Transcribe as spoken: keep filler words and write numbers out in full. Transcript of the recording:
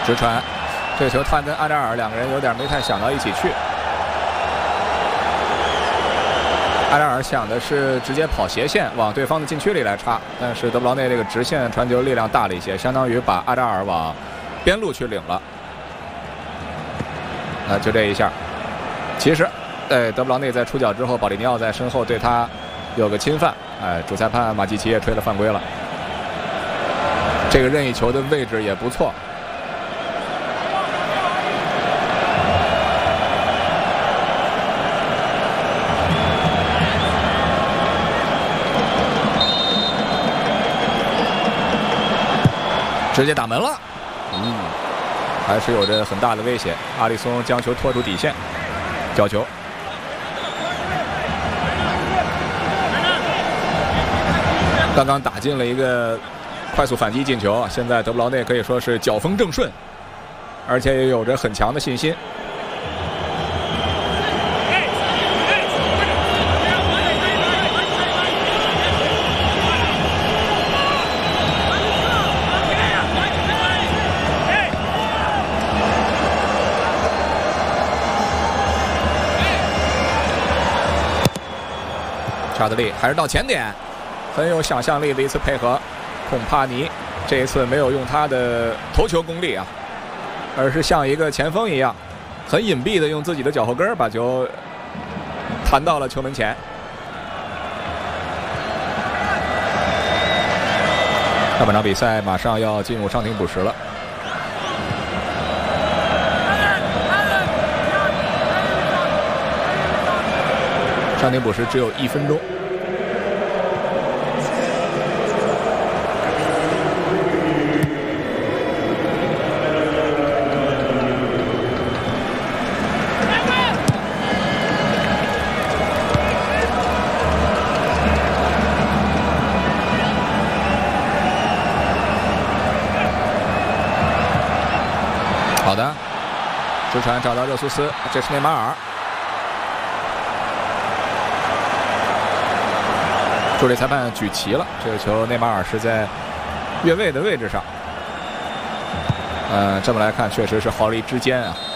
直传，这球他跟阿扎尔两个人有点没太想到一起去。阿扎尔想的是直接跑斜线往对方的禁区里来插，但是德布劳内这个直线传球力量大了一些，相当于把阿扎尔往边路去领了。啊，就这一下，其实，哎，德布劳内在出脚之后，保利尼奥在身后对他有个侵犯，哎，主裁判马基奇也吹了犯规了。这个任意球的位置也不错。直接打门了，嗯，还是有着很大的威胁。阿里松将球拖出底线，角球。刚刚打进了一个快速反击进球，现在德布劳内可以说是脚风正顺，而且也有着很强的信心。查德利还是到前点，很有想象力的一次配合。孔帕尼这一次没有用他的头球功力啊，而是像一个前锋一样，很隐蔽的用自己的脚后跟把球弹到了球门前。下半场比赛马上要进入伤停补时了。伤停补时只有一分钟。好的，直传找到热苏斯，这是内马尔。助理裁判举旗了，这个球内马尔是在越位的位置上。呃，这么来看，确实是毫厘之间啊。